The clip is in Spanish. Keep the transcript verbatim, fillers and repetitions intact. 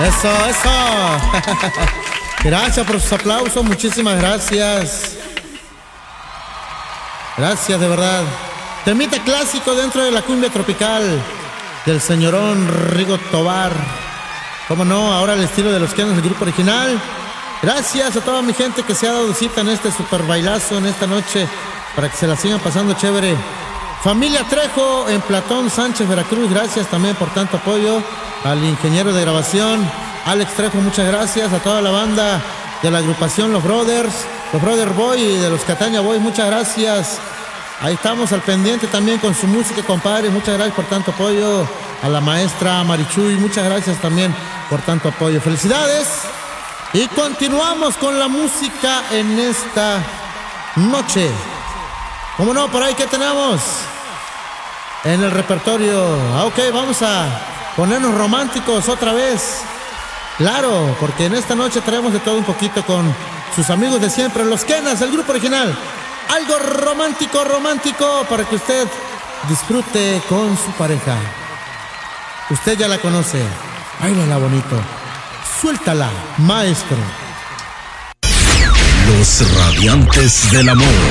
Eso, eso. Gracias por sus aplausos, muchísimas gracias. Gracias, de verdad. Temita clásico dentro de la cumbia tropical del señorón Rigo Tobar. Cómo no, ahora el estilo de los Kenas del grupo original. Gracias a toda mi gente que se ha dado cita en este super bailazo en esta noche, para que se la sigan pasando chévere. Familia Trejo en Platón Sánchez, Veracruz, gracias también por tanto apoyo. Al ingeniero de grabación, Alex Trejo, muchas gracias. A toda la banda de la agrupación Los Brothers, Los Brother Boy y de los Cataña Boy, muchas gracias. Ahí estamos al pendiente también con su música, compadre. Muchas gracias por tanto apoyo. A la maestra Marichuy, muchas gracias también por tanto apoyo. Felicidades. Y continuamos con la música en esta noche. ¿Cómo no? Por ahí, ¿qué tenemos en el repertorio? Ah, ok, vamos a ponernos románticos otra vez. Claro, porque en esta noche traemos de todo un poquito con sus amigos de siempre, los Kenas, el grupo original. Algo romántico, romántico, para que usted disfrute con su pareja. Usted ya la conoce. Báilala bonito. Suéltala, maestro. Los Radiantes del Amor.